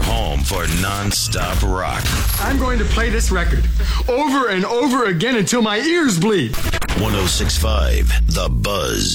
home for non-stop rock. I'm going to play this record over and over again until my ears bleed. 106.5 The Buzz.